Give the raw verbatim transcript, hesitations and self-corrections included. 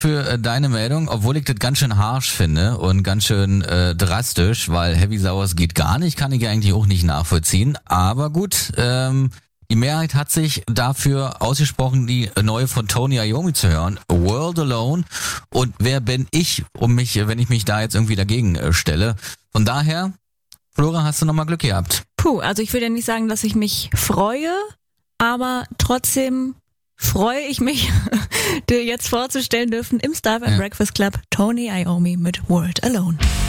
für äh, deine Meldung, obwohl ich das ganz schön harsch finde und ganz schön äh, drastisch, weil Heavy Sours geht gar nicht, kann ich eigentlich auch nicht nachvollziehen. Aber gut, ähm, die Mehrheit hat sich dafür ausgesprochen, die neue von Tony Iommi zu hören, World Alone. Und wer bin ich, um mich, wenn ich mich da jetzt irgendwie dagegen äh, stelle? Von daher, Flora, hast du nochmal Glück gehabt. Puh, also ich würde ja nicht sagen, dass ich mich freue, aber trotzdem freue ich mich, dir jetzt vorzustellen dürfen im Starved Ja. Breakfast Club Tony Iommi mit World Alone.